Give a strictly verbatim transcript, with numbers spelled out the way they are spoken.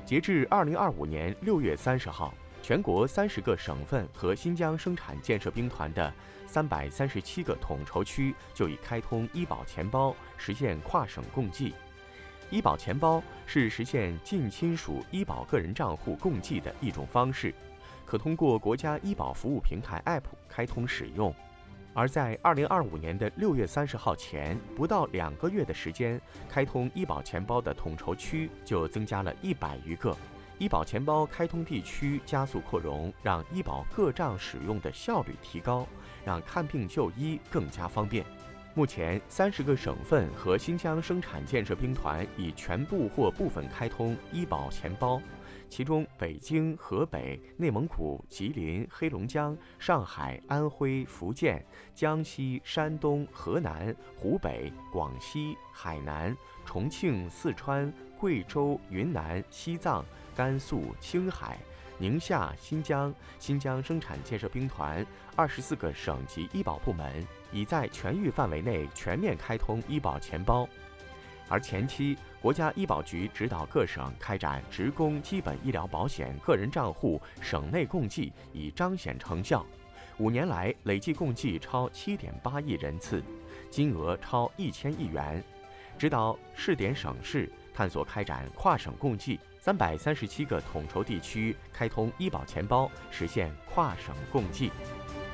截至二零二五年六月三十号，全国三十个省份和新疆生产建设兵团的三百三十七个统筹区就已开通医保钱包，实现跨省共济。医保钱包是实现近亲属医保个人账户共济的一种方式，可通过国家医保服务平台 A P P 开通使用。而在二零二五年的六月三十号前，不到两个月的时间，开通医保钱包的统筹区就增加了一百余个。医保钱包开通地区加速扩容，让医保各账使用的效率提高，让看病就医更加方便。目前，三十个省份和新疆生产建设兵团已全部或部分开通医保钱包。其中，北京、河北、内蒙古、吉林、黑龙江、上海、安徽、福建、江西、山东、河南、湖北、广西、海南、重庆、四川、贵州、云南、西藏、甘肃、青海、宁夏、新疆、新疆生产建设兵团二十四个省级医保部门已在全域范围内全面开通医保钱包。而前期，国家医保局指导各省开展职工基本医疗保险个人账户省内共济，已彰显成效。五年来，累计共济超七点八亿人次，金额超一千亿元。指导试点省市，探索开展跨省共济，三百三十七个统筹地区开通医保钱包，实现跨省共济。